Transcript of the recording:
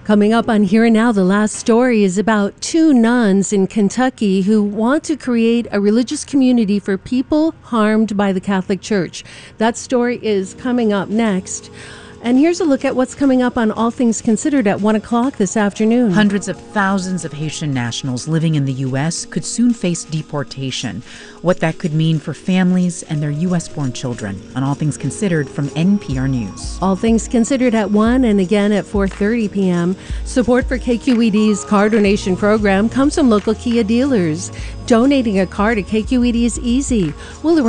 Coming up on Here and Now, the last story is about two nuns in Kentucky who want to create a religious community for people harmed by the Catholic Church. That story is coming up next. And here's a look at what's coming up on All Things Considered at 1 o'clock this afternoon. Hundreds of thousands of Haitian nationals living in the U.S. could soon face deportation. What that could mean for families and their U.S.-born children on All Things Considered from NPR News. All Things Considered at 1 and again at 4:30 p.m. Support for KQED's car donation program comes from local Kia dealers. Donating a car to KQED is easy. We'll